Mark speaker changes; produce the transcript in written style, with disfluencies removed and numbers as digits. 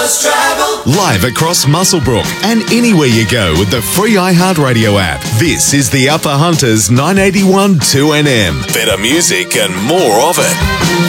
Speaker 1: Live across Muswellbrook and anywhere you go with the free iHeartRadio app. This is the Upper Hunters 981 2NM. Better music and more of it.